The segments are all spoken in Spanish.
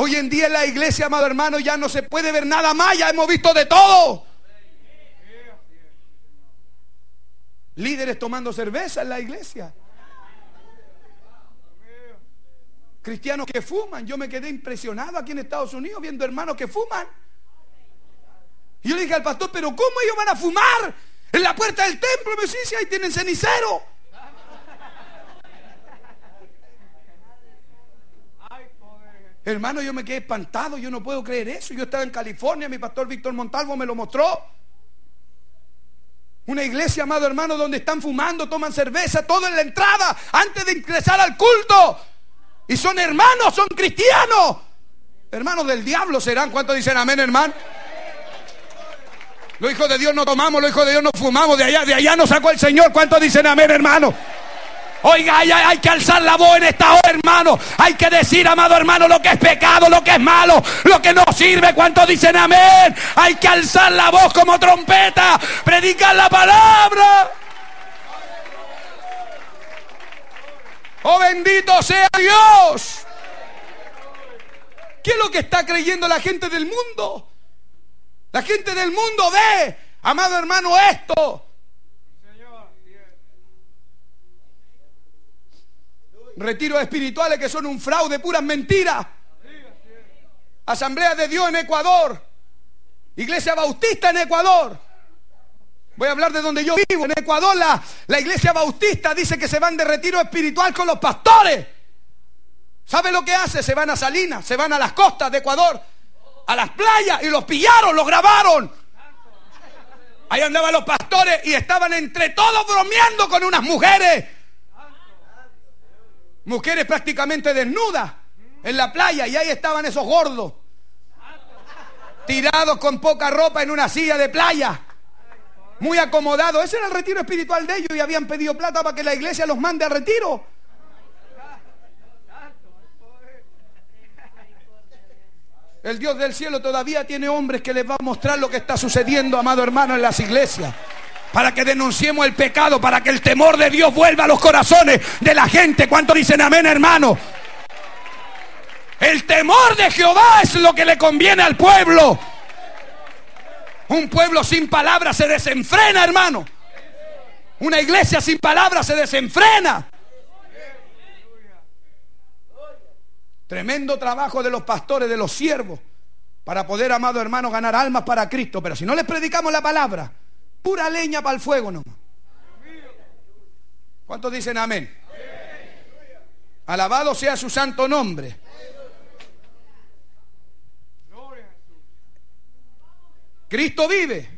Hoy en día en la iglesia, amado hermano, ya no se puede ver nada más, ya hemos visto de todo. Líderes tomando cerveza en la iglesia. Cristianos que fuman. Yo me quedé impresionado aquí en Estados Unidos viendo hermanos que fuman. Y yo le dije al pastor, pero ¿cómo ellos van a fumar en la puerta del templo? Me dice, sí, ahí tienen cenicero. Hermano, yo me quedé espantado, yo no puedo creer eso. Yo estaba en California, mi pastor Víctor Montalvo me lo mostró. Una iglesia, amado hermano, donde están fumando, toman cerveza, todo en la entrada, antes de ingresar al culto. Y son hermanos, son cristianos. Hermanos del diablo serán. ¿Cuántos dicen amén, hermano? Los hijos de Dios no tomamos, los hijos de Dios no fumamos. De allá nos sacó el Señor. ¿Cuántos dicen amén, hermano? Oiga, hay que alzar la voz en esta hora, hermano. Hay que decir, amado hermano, lo que es pecado, lo que es malo, lo que no sirve. ¿Cuántos dicen amén? Hay que alzar la voz como trompeta, predicar la palabra. Oh, bendito sea Dios. ¿Qué es lo que está creyendo la gente del mundo? La gente del mundo ve, amado hermano, esto. Retiros espirituales que son un fraude, puras mentiras. Asamblea de Dios en Ecuador. Iglesia Bautista en Ecuador. Voy a hablar de donde yo vivo. En Ecuador la iglesia bautista dice que se van de retiro espiritual con los pastores. ¿Sabe lo que hace? Se van a Salinas, se van a las costas de Ecuador, a las playas, y los pillaron, los grabaron. Ahí andaban los pastores y estaban entre todos bromeando con unas mujeres. Mujeres prácticamente desnudas en la playa, y ahí estaban esos gordos tirados con poca ropa en una silla de playa, muy acomodados. Ese era el retiro espiritual de ellos, y habían pedido plata para que la iglesia los mande al retiro. El Dios del cielo todavía tiene hombres que les va a mostrar lo que está sucediendo, amado hermano, en las iglesias, para que denunciemos el pecado, para que el temor de Dios vuelva a los corazones de la gente. ¿Cuántos dicen amén, hermano? El temor de Jehová es lo que le conviene al pueblo. Un pueblo sin palabras se desenfrena, hermano. Una iglesia sin palabras se desenfrena. Tremendo trabajo de los pastores, de los siervos, para poder, amado hermano, ganar almas para Cristo. Pero si no les predicamos la palabra, pura leña para el fuego nomás. ¿Cuántos dicen amén? Alabado sea su santo nombre. Cristo vive.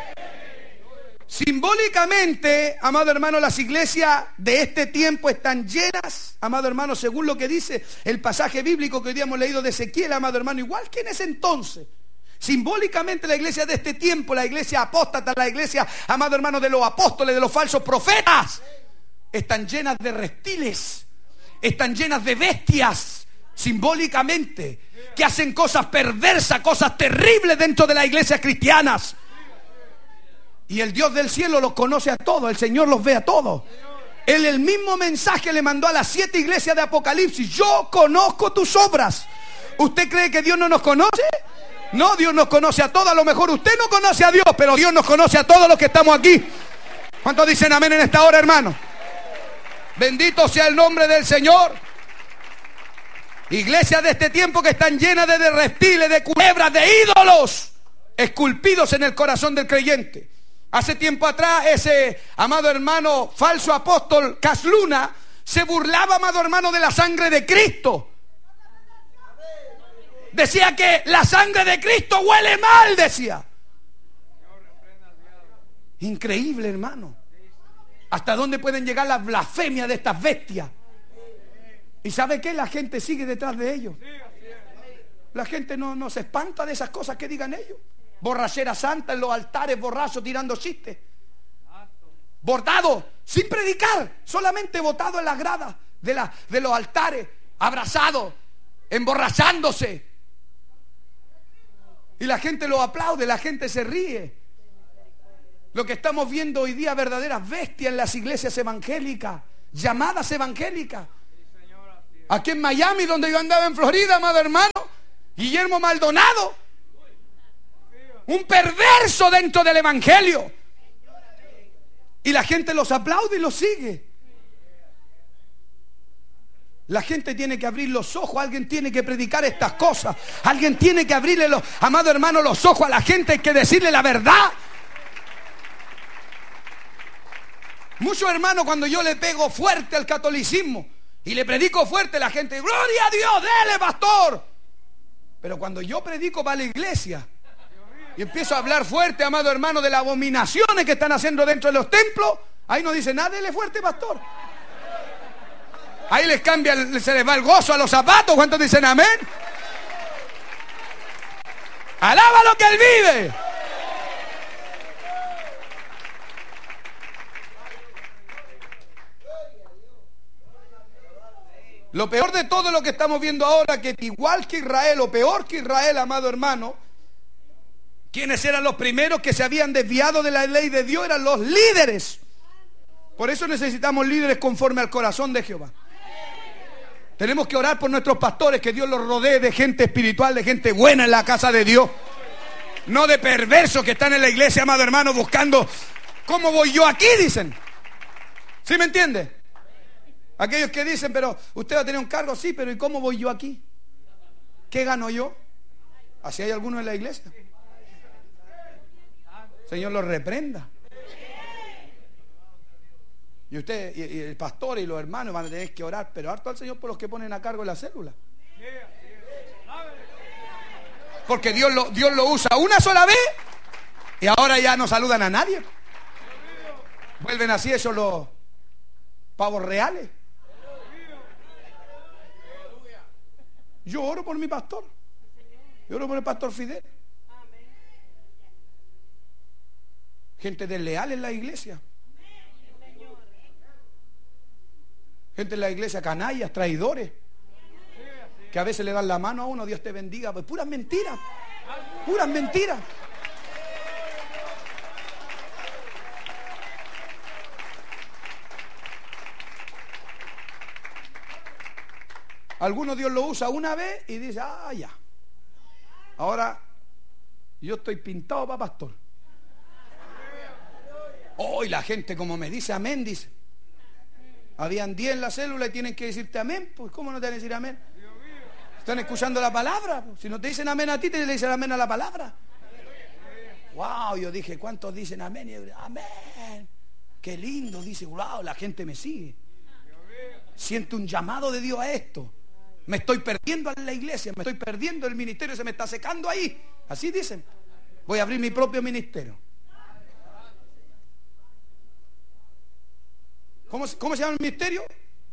Simbólicamente, amado hermano, las iglesias de este tiempo están llenas, amado hermano, según lo que dice el pasaje bíblico que hoy día hemos leído de Ezequiel, amado hermano, igual que en ese entonces. Simbólicamente la iglesia de este tiempo, la iglesia apóstata, la iglesia, amado hermano, de los apóstoles, de los falsos profetas, están llenas de reptiles, están llenas de bestias, simbólicamente, que hacen cosas perversas, cosas terribles dentro de las iglesias cristianas. Y el Dios del cielo los conoce a todos, el Señor los ve a todos. Él el mismo mensaje le mandó a las 7 iglesias de Apocalipsis: yo conozco tus obras. ¿Usted cree que Dios no nos conoce? No, Dios nos conoce a todos. A lo mejor usted no conoce a Dios, pero Dios nos conoce a todos los que estamos aquí. ¿Cuántos dicen amén en esta hora, hermano? Bendito sea el nombre del Señor. Iglesias de este tiempo que están llenas de reptiles, de culebras, de ídolos esculpidos en el corazón del creyente. Hace tiempo atrás ese, amado hermano, falso apóstol Casluna se burlaba, amado hermano, de la sangre de Cristo. Decía que la sangre de Cristo huele mal, decía. Increíble, hermano. ¿Hasta dónde pueden llegar las blasfemias de estas bestias? ¿Y sabe qué? La gente sigue detrás de ellos. La gente no se espanta de esas cosas que digan ellos. Borrachera santa en los altares, borracho tirando chistes. Bordado, sin predicar, solamente botado en las gradas de los altares, abrazado, emborrachándose. Y la gente lo aplaude, la gente se ríe. Lo que estamos viendo hoy día, verdaderas bestias en las iglesias evangélicas, llamadas evangélicas. Aquí en Miami, donde yo andaba en Florida, amado hermano, Guillermo Maldonado, un perverso dentro del evangelio, y la gente los aplaude y los sigue. La gente tiene que abrir los ojos. Alguien tiene que predicar estas cosas. Alguien tiene que abrirle, amado hermano, los ojos a la gente. Hay que decirle la verdad. Muchos hermanos, cuando yo le pego fuerte al catolicismo y le predico fuerte, la gente, gloria a Dios, dele, pastor. Pero cuando yo predico para la iglesia y empiezo a hablar fuerte, amado hermano, de las abominaciones que están haciendo dentro de los templos, ahí no dice nada, dele fuerte, pastor. Ahí les cambia, se les va el gozo a los zapatos. ¿Cuántos dicen amén? Alaba lo que Él vive. Lo peor de todo lo que estamos viendo ahora, que igual que Israel, o peor que Israel, amado hermano, quienes eran los primeros que se habían desviado de la ley de Dios eran los líderes. Por eso necesitamos líderes conforme al corazón de Jehová. Tenemos que orar por nuestros pastores, que Dios los rodee de gente espiritual, de gente buena en la casa de Dios. No de perversos que están en la iglesia, amado hermano, buscando ¿cómo voy yo aquí? Dicen. ¿Sí me entiende? Aquellos que dicen, pero usted va a tener un cargo, sí, pero ¿y cómo voy yo aquí? ¿Qué gano yo? Así hay algunos en la iglesia. Señor los reprenda. Y usted, y el pastor y los hermanos van a tener que orar, pero harto al Señor por los que ponen a cargo de la célula. Porque Dios lo usa una sola vez y ahora ya no saludan a nadie. Vuelven así esos los pavos reales. Yo oro por mi pastor. Yo oro por el pastor Fidel. Gente desleal en la iglesia. Gente en la iglesia, canallas, traidores, que a veces le dan la mano a uno, Dios te bendiga. Pues puras mentiras. Puras mentiras. Algunos Dios lo usa una vez y dice, ya. Ahora yo estoy pintado para pastor. Hoy la gente como me dice amén, dice. Habían 10 en la célula y tienen que decirte amén. Pues ¿cómo no te van a decir amén? Están escuchando la palabra. Si no te dicen amén a ti, te dicen amén a la palabra. Wow, yo dije, ¿cuántos dicen amén? Y yo, amén. Qué lindo, dice, wow, la gente me sigue. Siento un llamado de Dios a esto. Me estoy perdiendo en la iglesia, me estoy perdiendo el ministerio, se me está secando ahí. Así dicen. Voy a abrir mi propio ministerio. ¿Cómo se llama el ministerio?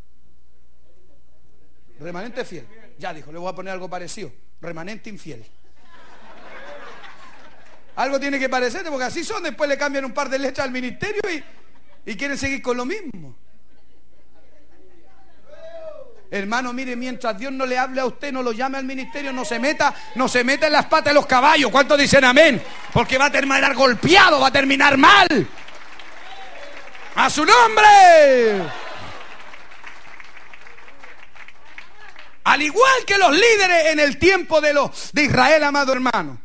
Remanente fiel. Ya dijo, le voy a poner algo parecido. Remanente infiel. Algo tiene que parecerte, porque así son. Después le cambian un par de letras al ministerio y quieren seguir con lo mismo. Hermano, mire, mientras Dios no le hable a usted, no lo llame al ministerio, no se meta en las patas de los caballos. ¿Cuántos dicen amén? Porque va a terminar golpeado, va a terminar mal. ¡A su nombre! Al igual que los líderes en el tiempo de Israel, amado hermano,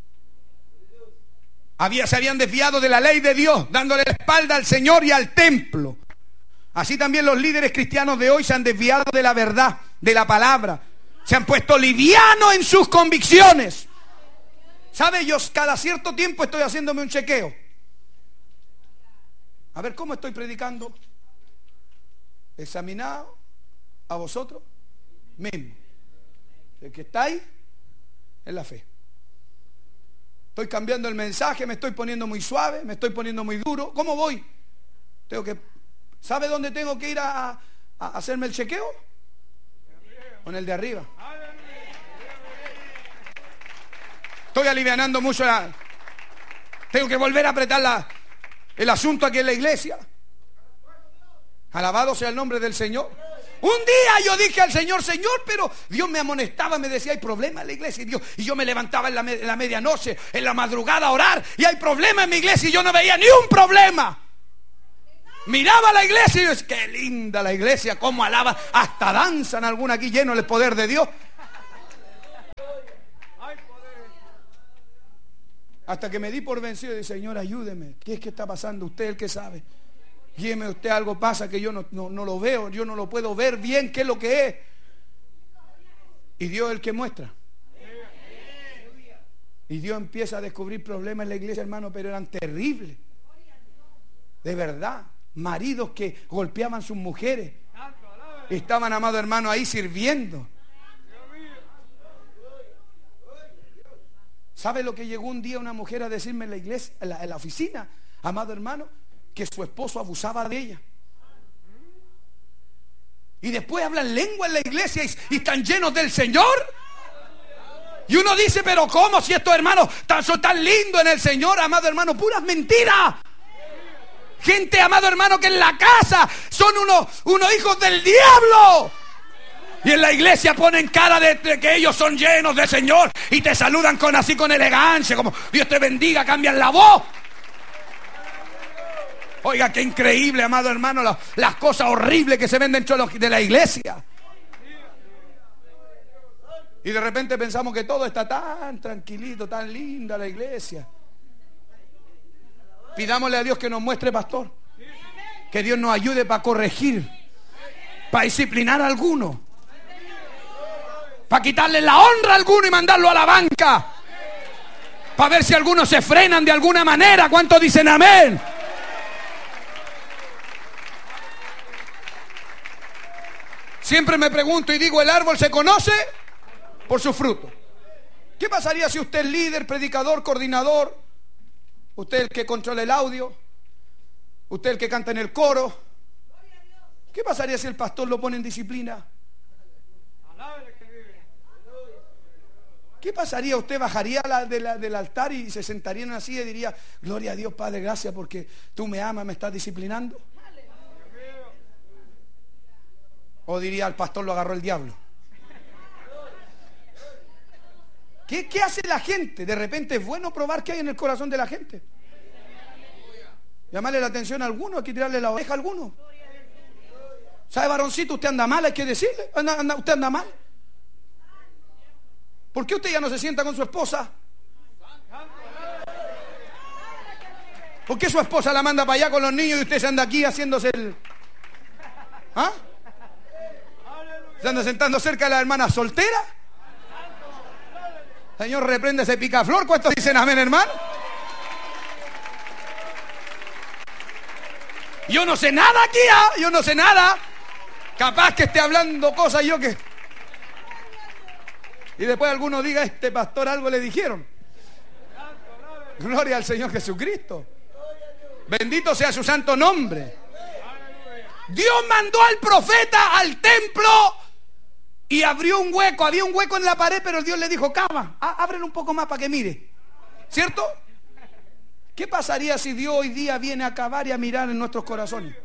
se habían desviado de la ley de Dios, dándole la espalda al Señor y al templo. Así también los líderes cristianos de hoy se han desviado de la verdad, de la palabra. Se han puesto livianos en sus convicciones. ¿Sabe? Yo cada cierto tiempo estoy haciéndome un chequeo. A ver cómo estoy predicando. Examinado a vosotros mismos. El que está ahí en la fe. Estoy cambiando el mensaje, me estoy poniendo muy suave, me estoy poniendo muy duro. ¿Cómo voy? ¿Sabe dónde tengo que ir a hacerme el chequeo? Con el de arriba. Estoy alivianando mucho tengo que volver a apretar el asunto aquí en la iglesia. Alabado sea el nombre del Señor. Un día yo dije al Señor, pero Dios me amonestaba, me decía, hay problemas en la iglesia. Y yo me levantaba en la medianoche, en la madrugada a orar, y hay problemas en mi iglesia, y yo no veía ni un problema. Miraba la iglesia y yo decía, qué linda la iglesia, cómo alaba, hasta danzan algunos aquí llenos del poder de Dios. Hasta que me di por vencido y dije, Señor, ayúdeme. ¿Qué es que está pasando? Usted es el que sabe. Guíeme usted, algo pasa que yo no lo veo, yo no lo puedo ver bien, qué es lo que es. Y Dios es el que muestra. Y Dios empieza a descubrir problemas en la iglesia, hermano, pero eran terribles. De verdad. Maridos que golpeaban a sus mujeres. Estaban, amado hermano, ahí sirviendo. ¿Sabe lo que llegó un día una mujer a decirme en la iglesia, en la oficina, amado hermano? Que su esposo abusaba de ella. Y después hablan lengua en la iglesia y están llenos del Señor. Y uno dice, pero ¿cómo si estos hermanos son tan lindos en el Señor, amado hermano? Puras mentiras. Gente, amado hermano, que en la casa son unos hijos del diablo. Y en la iglesia ponen cara de que ellos son llenos del Señor y te saludan con elegancia, como Dios te bendiga, cambian la voz. Oiga, qué increíble, amado hermano, las cosas horribles que se ven dentro de la iglesia. Y de repente pensamos que todo está tan tranquilito, tan linda la iglesia. Pidámosle a Dios que nos muestre, pastor. Que Dios nos ayude para corregir, para disciplinar a alguno, para quitarle la honra a alguno y mandarlo a la banca, para ver si algunos se frenan de alguna manera. ¿Cuántos dicen amén? Siempre me pregunto y digo, el árbol se conoce por su fruto. ¿Qué pasaría si usted es líder, predicador, coordinador? Usted el que controla el audio, usted el que canta en el coro. ¿Qué pasaría si el pastor lo pone en disciplina? ¿Qué pasaría? Usted bajaría del altar y se sentaría en una silla y diría, gloria a Dios, Padre, gracias porque tú me amas, me estás disciplinando. O diría, al pastor lo agarró el diablo. ¿Qué hace la gente? De repente es bueno probar qué hay en el corazón de la gente. Llamarle la atención a alguno, hay que tirarle la oreja a alguno. ¿Sabe, varoncito? Usted anda mal, hay que decirle. Usted anda mal. ¿Por qué usted ya no se sienta con su esposa? ¿Por qué su esposa la manda para allá con los niños y usted se anda aquí haciéndose el... ¿Ah? ¿Se anda sentando cerca de la hermana soltera? Señor, reprende ese picaflor. ¿Cuántos dicen amén, hermano? Yo no sé nada aquí, yo no sé nada. Capaz que esté hablando cosas yo que... Y después alguno diga, este pastor algo le dijeron. Gloria al Señor Jesucristo. Bendito sea su santo nombre. Dios mandó al profeta al templo y abrió un hueco. Había un hueco en la pared, pero Dios le dijo, cava, ábrelo un poco más para que mire. ¿Cierto? ¿Qué pasaría si Dios hoy día viene a cavar y a mirar en nuestros corazones?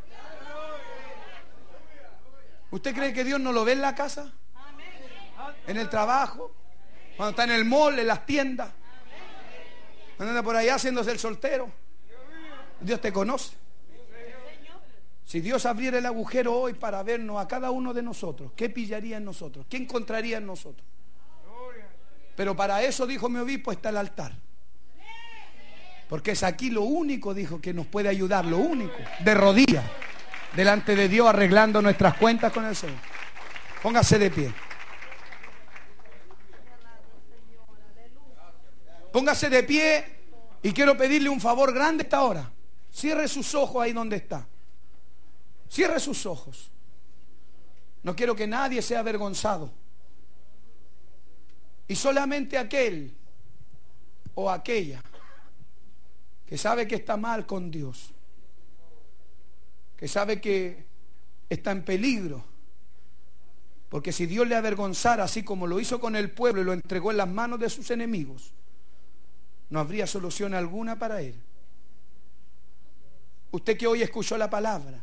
¿Usted cree que Dios no lo ve en la casa? ¿En el trabajo? Cuando está en el mall, en las tiendas. Cuando anda por allá haciéndose el soltero. Dios te conoce. Si Dios abriera el agujero hoy para vernos a cada uno de nosotros, ¿qué pillaría en nosotros? ¿Qué encontraría en nosotros? Pero para eso, dijo mi obispo, está el altar. Porque es aquí lo único, dijo, que nos puede ayudar, lo único, de rodillas, delante de Dios, arreglando nuestras cuentas con el Señor. Póngase de pie. Póngase de pie y quiero pedirle un favor grande esta hora. Cierre sus ojos ahí donde está. Cierre sus ojos. No quiero que nadie sea avergonzado. Y solamente aquel o aquella que sabe que está mal con Dios, que sabe que está en peligro, porque si Dios le avergonzara así como lo hizo con el pueblo y lo entregó en las manos de sus enemigos, no habría solución alguna para él. Usted que hoy escuchó la palabra,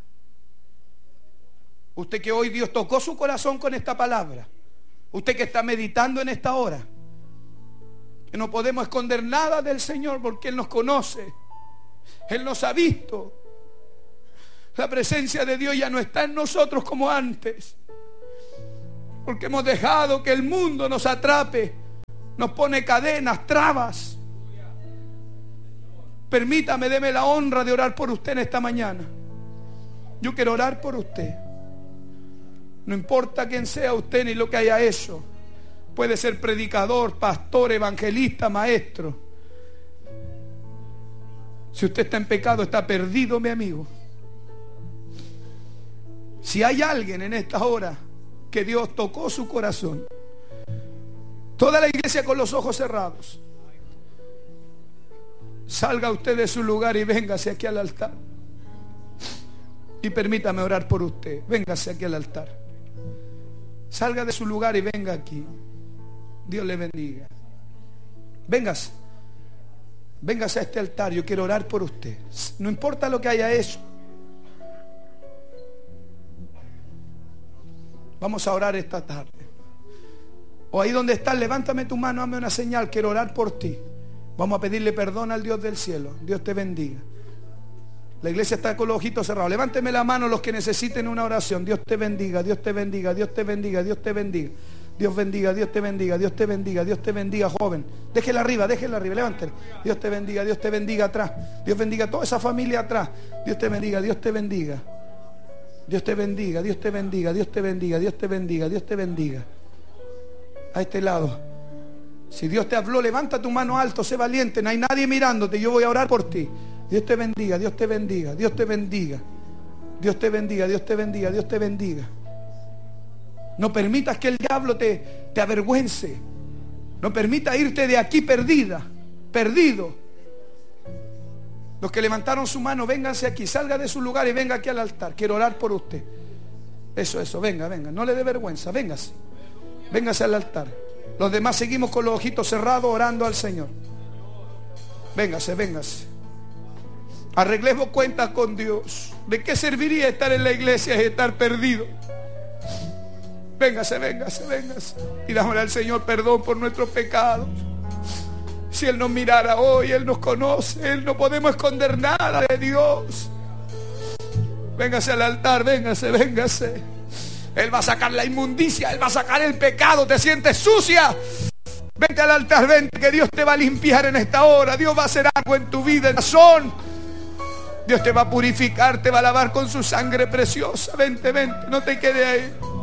usted que hoy Dios tocó su corazón con esta palabra, usted que está meditando en esta hora, que no podemos esconder nada del Señor porque Él nos conoce, Él nos ha visto. La presencia de Dios ya no está en nosotros como antes, porque hemos dejado que el mundo nos atrape, nos pone cadenas, trabas. Permítame, deme la honra de orar por usted en esta mañana. Yo quiero orar por usted. No importa quién sea usted ni lo que haya hecho. Puede ser predicador, pastor, evangelista, maestro. Si usted está en pecado, está perdido, mi amigo. Si hay alguien en esta hora que Dios tocó su corazón, toda la iglesia con los ojos cerrados, salga usted de su lugar y véngase aquí al altar. Y permítame orar por usted. Véngase aquí al altar. Salga de su lugar y venga aquí. Dios le bendiga. Véngase. Véngase a este altar. Yo quiero orar por usted. No importa lo que haya hecho. Vamos a orar esta tarde. O ahí donde estás, levántame tu mano, hazme una señal. Quiero orar por ti. Vamos a pedirle perdón al Dios del cielo. Dios te bendiga. La iglesia está con los ojitos cerrados. Levánteme la mano los que necesiten una oración. Dios te bendiga, Dios te bendiga, Dios te bendiga, Dios te bendiga. Dios bendiga, Dios te bendiga, Dios te bendiga, Dios te bendiga, joven. Déjela arriba, levántela. Dios te bendiga atrás. Dios bendiga a toda esa familia atrás. Dios te bendiga, Dios te bendiga. Dios te bendiga, Dios te bendiga, Dios te bendiga, Dios te bendiga, Dios te bendiga. A este lado. Si Dios te habló, levanta tu mano alto, sé valiente, no hay nadie mirándote, yo voy a orar por ti. Dios te bendiga, Dios te bendiga, Dios te bendiga. Dios te bendiga, Dios te bendiga, Dios te bendiga. No permitas que el diablo te avergüence. No permita irte de aquí perdido. Los que levantaron su mano, vénganse aquí, salga de su lugar y venga aquí al altar. Quiero orar por usted. Eso, venga, no le dé vergüenza, véngase al altar. Los demás seguimos con los ojitos cerrados orando al Señor. Véngase. Arreglemos cuentas con Dios. ¿De qué serviría estar en la iglesia y estar perdido? Véngase. Pidámosle al Señor perdón por nuestros pecados. Si Él nos mirara hoy, Él nos conoce. Él no podemos esconder nada de Dios. Véngase al altar, véngase. Él va a sacar la inmundicia, Él va a sacar el pecado. Te sientes sucia, vente al altar, vente, que Dios te va a limpiar en esta hora. Dios va a hacer algo en tu vida, en razón. Dios te va a purificar, te va a lavar con su sangre preciosa. Vente, no te quedes ahí.